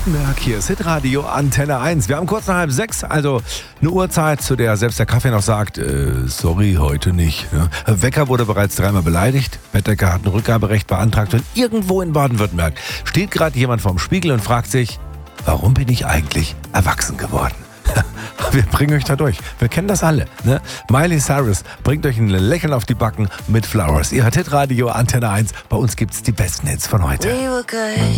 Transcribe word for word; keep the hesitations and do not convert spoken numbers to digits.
Baden-Württemberg, hier ist Hitradio Antenne eins. Wir haben kurz nach halb sechs, also eine Uhrzeit, zu der selbst der Kaffee noch sagt, äh, sorry, heute nicht. Ja. Wecker wurde bereits dreimal beleidigt, Bettdecker hat ein Rückgaberecht beantragt und irgendwo in Baden-Württemberg steht gerade jemand vorm Spiegel und fragt sich, warum bin ich eigentlich erwachsen geworden? Wir bringen euch da durch. Wir kennen das alle. Ne? Miley Cyrus bringt euch ein Lächeln auf die Backen mit Flowers. Ihr hört Hitradio Antenne eins. Bei uns gibt's die besten Hits von heute.